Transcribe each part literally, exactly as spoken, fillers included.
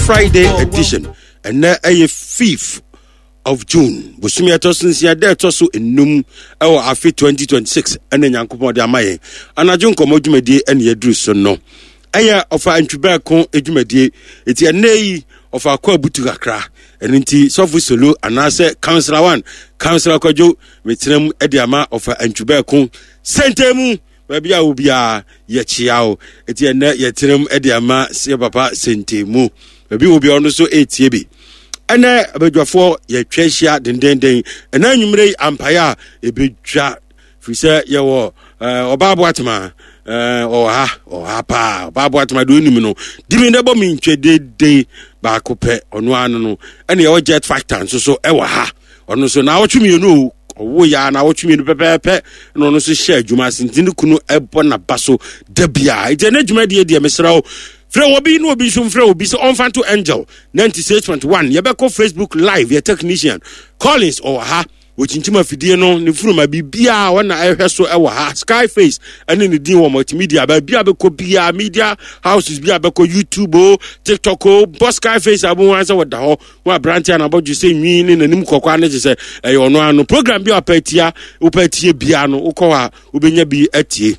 Friday edition. And now a fifth of June. Busumia Tosinsia de Tosu in Num our Afi twenty twenty-six and then Yankumo de Amaye. And a Junko Mojumedi and Yedruso no. Aya of our Antubacon Ejumedi, it's a nay of our Kobutukakra. And inti Sofu Solo and I say Councillor one, Councillor Kojo, with them Ediama of our Antubacon, Sentemu. Maybe I will be a Yachiao, Etienne Yetrim Ediama, say Papa Sentemu. Maybe will be also eight yebi. And I about four ye treasure den den den. And then you may umpire a big chat. If you say you were uh or Babwatma uh or ha or hapa Babwatma do you know? Dimmy never mean trade day back up on one no and your jet factor so so ewa ha or no so now what you know. Oh ya na what you mean pepe no no so share juma sintinu kunu ebo na baso debia ite na juma die die mesrao fre obi no obi so fre obi so on fan to angel ninety-six point one ye be ko Facebook live your technician Collins or ha wochinchima fidie no ne furu ma bibia wana ehwe so ewo ha Skyface ene ne din wo multimedia ba bia be ko bia media houses bia be ko YouTube o TikTok o boss Skyface abu wansa wada ho wa branch na bodu say nwi ne nanim kokwa ne je say e ono ano program bia apatia upatie bia no ukọ ha ubenya bi atie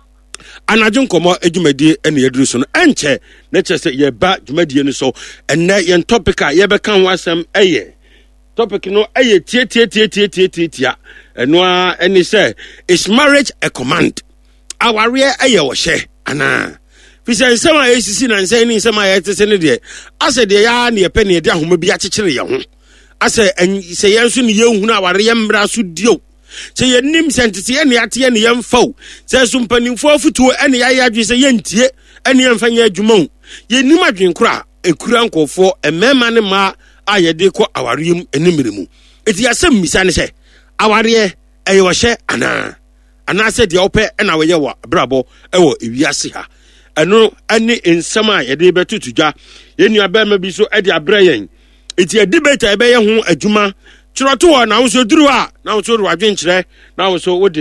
anadwo nkomo adwumadie ene yeduru so no enche ne chese ye ba dwumadie no so enne ye topic a ye be kan wasam eye topic no aye tie tie tie tie tie tie tie eno a eni say is marriage a command aware aye wo hye ana fi say nsema esisi na nsema ni nsema ya tese ne de ase de ya na ye pe ne de ahoma bi akekere ye ho ase se ye nso ne ye hunu aware ye mmra so dio se ye nim sentese ye ne ate ye ne ye mfau se so mpanimfo afutuo ene ya ya adwe se ye ntie ene ye mfanya adwuma ye nim adwen kora ekura nkofo emema ne ma ayede ko awariem enimremu eti asem misa ne se aware eye wo hye ana ana se de ope na wo ye wo brabo ewo ewiase ha eno ane ensem a yede betutudwa ye nua ba ma bi so e de abre yen eti debate e be ye ho adwuma kiroto wo na wo so duru a na wo so ro adwen kire na wo so wo